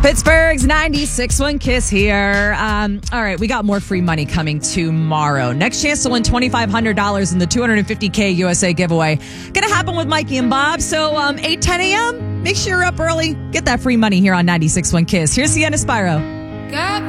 Pittsburgh's 96.1 Kiss here. All right, we got more free money coming tomorrow. Next chance to win $2,500 in the $250K USA giveaway. Gonna happen with Mikey and Bob. So 8, 10 a.m., make sure you're up early. Get that free money here on 96.1 Kiss. Here's Sienna Spyro.